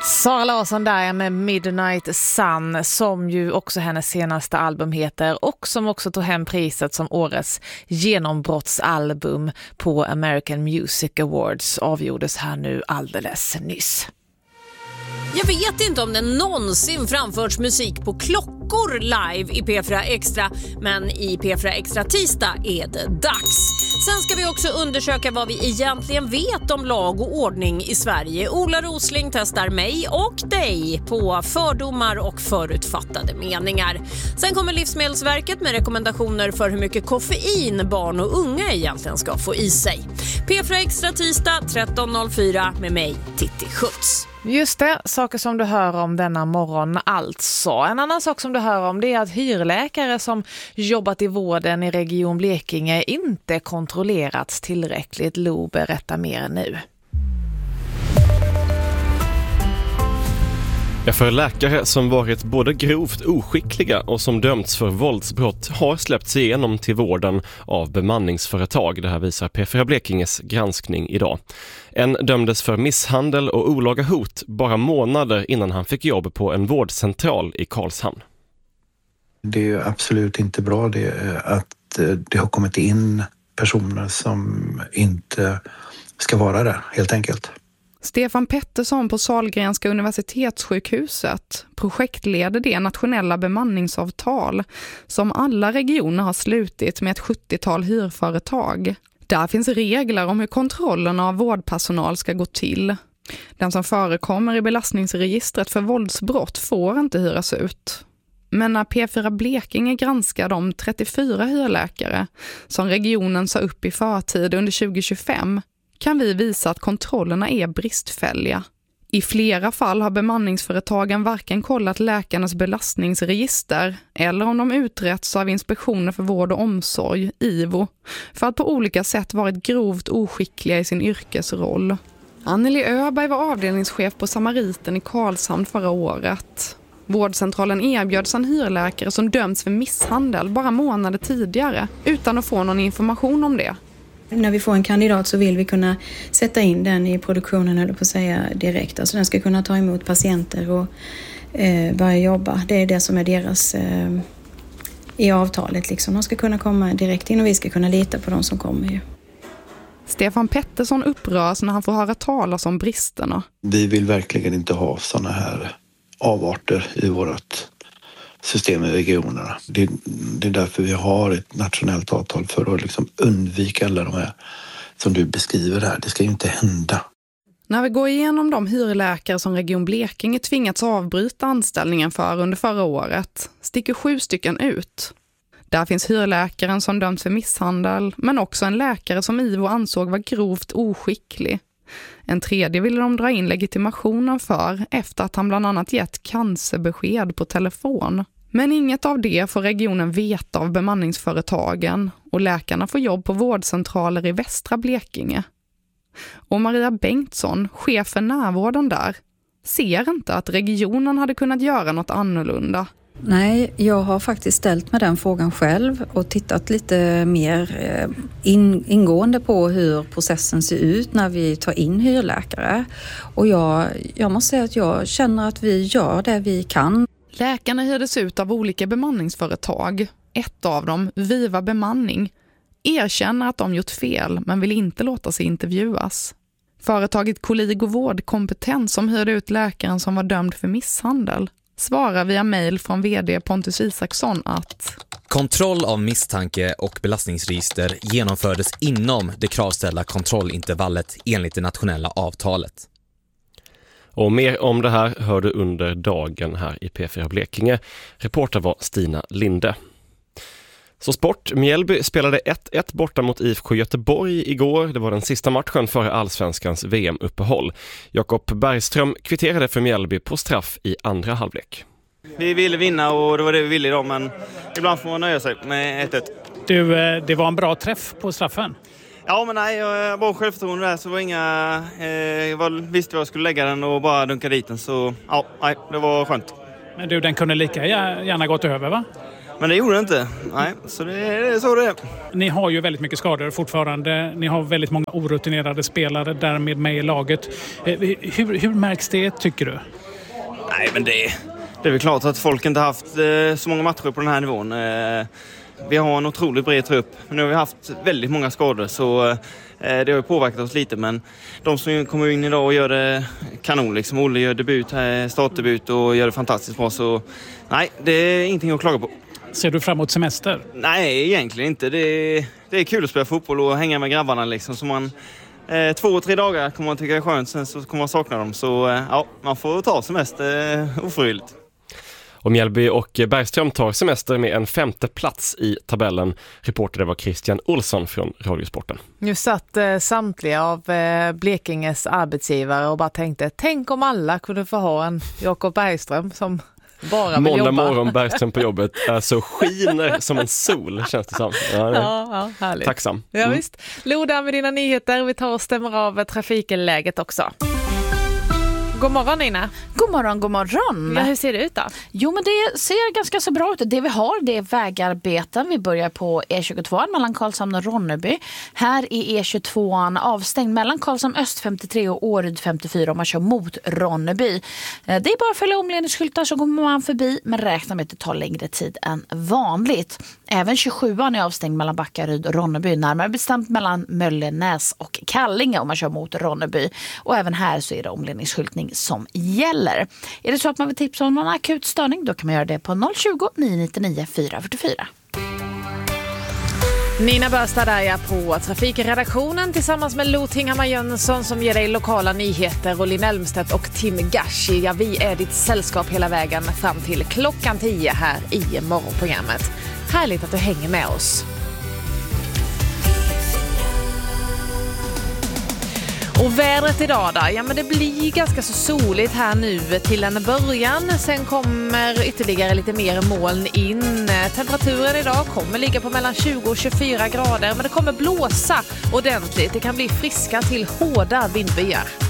Sara Larsson där med Midnight Sun, som ju också hennes senaste album heter och som också tog hem priset som årets genombrottsalbum på American Music Awards, avgjordes här nu alldeles nyss. Jag vet inte om det någonsin framförts musik på klockor live i P4 Extra, men i P4 Extra tisdag är det dags. Sen ska vi också undersöka vad vi egentligen vet om lag och ordning i Sverige. Ola Rosling testar mig och dig på fördomar och förutfattade meningar. Sen kommer Livsmedelsverket med rekommendationer för hur mycket koffein barn och unga egentligen ska få i sig. P4 Extra tisdag 13.04 med mig, Titti Schutz. Just det, saker som du hör om denna morgon alltså. En annan sak som du hör om, det är att hyrläkare som jobbat i vården i Region Blekinge inte kontrollerats tillräckligt. Lo berättar mer nu. För läkare som varit både grovt oskickliga och som dömts för våldsbrott har släppts igenom till vården av bemanningsföretag. Det här visar P4 Blekinges granskning idag. En dömdes för misshandel och olaga hot bara månader innan han fick jobb på en vårdcentral i Karlshamn. Det är absolut inte bra att det har kommit in personer som inte ska vara där, helt enkelt. Stefan Pettersson på Sahlgrenska universitetssjukhuset projektleder det nationella bemanningsavtal som alla regioner har slutit med ett 70-tal hyrföretag. Där finns regler om hur kontrollerna av vårdpersonal ska gå till. Den som förekommer i belastningsregistret för våldsbrott får inte hyras ut. Men när P4 Blekinge granskar de 34 hyrläkare som regionen sa upp i förtid under 2025 kan vi visa att kontrollerna är bristfälliga. I flera fall har bemanningsföretagen varken kollat läkarnas belastningsregister eller om de uträtts av Inspektionen för vård och omsorg, IVO, för att på olika sätt varit grovt oskickliga i sin yrkesroll. Anneli Öberg var avdelningschef på Samariten i Karlshamn förra året. Vårdcentralen erbjöds en hyrläkare som dömts för misshandel bara månader tidigare utan att få någon information om det. När vi får en kandidat så vill vi kunna sätta in den i produktionen, eller på att säga direkt. Alltså den ska kunna ta emot patienter och börja jobba. Det är det som är deras i avtalet. Liksom. De ska kunna komma direkt in och vi ska kunna lita på de som kommer ju. Stefan Pettersson upprörs när han får höra talas om bristerna. Vi vill verkligen inte ha sådana här avarter i vårt system i regionerna. Det är därför vi har ett nationellt avtal för att liksom undvika alla de här som du beskriver här. Det ska ju inte hända. När vi går igenom de hyrläkare som Region Blekinge tvingats avbryta anställningen för under förra året sticker 7 stycken ut. Där finns hyrläkaren som dömts för misshandel, men också en läkare som IVO ansåg var grovt oskicklig. En tredje ville de dra in legitimationen för efter att han bland annat gett cancerbesked på telefon. Men inget av det får regionen veta av bemanningsföretagen och läkarna får jobb på vårdcentraler i västra Blekinge. Och Maria Bengtsson, chef för närvården där, ser inte att regionen hade kunnat göra något annorlunda. Nej, jag har faktiskt ställt mig den frågan själv och tittat lite mer ingående på hur processen ser ut när vi tar in hyrläkare. Och jag måste säga att jag känner att vi gör det vi kan. Läkarna hyrdes ut av olika bemanningsföretag. Ett av dem, Viva Bemanning, erkänner att de gjort fel men vill inte låta sig intervjuas. Företaget Kolligo Vårdkompetens som hyrde ut läkaren som var dömd för misshandel svarar via mejl från vd Pontus Isaksson att kontroll av misstanke och belastningsregister genomfördes inom det kravställda kontrollintervallet enligt det nationella avtalet. Och mer om det här hör du under dagen här i P4 Blekinge. Reporter var Stina Linde. Så sport. Mjällby spelade 1-1 borta mot IFK Göteborg igår. Det var den sista matchen före Allsvenskans VM-uppehåll. Jakob Bergström kvitterade för Mjällby på straff i andra halvlek. Vi ville vinna och det var det vi ville idag, men ibland får man nöja sig med 1-1. Du, det var en bra träff på straffen. Ja, men nej, jag var självförtroende där så var jag visste var jag skulle lägga den och bara dunka dit den, så ja, nej, det var skönt. Men du, den kunde lika gärna gått över, va? Men det gjorde det inte. Nej, så det är så det är. Ni har ju väldigt mycket skador fortfarande. Ni har väldigt många orutinerade spelare därmed med i laget. Hur märks det, tycker du? Nej, men det är väl klart att folk inte haft så många matcher på den här nivån. Vi har en otroligt bred trupp. Men nu har vi haft väldigt många skador, så det har ju påverkat oss lite. Men de som kommer in idag och gör det kanon. Liksom. Olle gör startdebut och gör det fantastiskt bra. Så nej, det är ingenting att klaga på. Ser du fram emot semester? Nej, egentligen inte. Det är kul att spela fotboll och hänga med grabbarna. Liksom. Så 2-3 dagar kommer man tycka är skönt, sen så kommer man sakna dem. Så ja, man får ta semester ofrivilligt. Och Mjällby och Bergström tar semester med en 5:e plats i tabellen. Reporter var Christian Olsson från Radiosporten. Nu satt samtliga av Blekinges arbetsgivare och bara tänkte, tänk om alla kunde få ha en Jakob Bergström som bara vill jobba. Måndag morgon Bergström på jobbet så skiner som en sol, känns det som. Ja, härligt. Tacksam. Ja, visst. Loda med dina nyheter. Vi tar och stämmer av trafikläget också. God morgon, Nina. God morgon. Ja, hur ser det ut då? Jo, men det ser ganska så bra ut. Det vi har, det är vägarbeten. Vi börjar på E22 mellan Karlshamn och Ronneby. Här är E22 avstängd mellan Karlshamn Öst 53 och Åryd 54 om man kör mot Ronneby. Det är bara att följa omledningsskyltar så kommer man förbi, men räkna med att det tar längre tid än vanligt. Även 27an är avstängd mellan Backaryd och Ronneby, närmare bestämt mellan Möllenäs och Kallinge om man kör mot Ronneby. Och även här så är det omledningsskyltning som gäller. Är det så att man vill tipsa om någon akut störning, då kan man göra det på 020 999 444. Nina Börstad där jag på Trafikredaktionen tillsammans med Lo Tinghammar Jönsson som ger dig lokala nyheter, och Linn Elmstedt och Tim Gashi. Ja, vi är ditt sällskap hela vägen fram till klockan 10 här i morgonprogrammet. Härligt att du hänger med oss. Och vädret idag då? Ja, men det blir ganska så soligt här nu till en början. Sen kommer ytterligare lite mer moln in. Temperaturen idag kommer ligga på mellan 20 och 24 grader. Men det kommer blåsa ordentligt. Det kan bli friska till hårda vindbyar.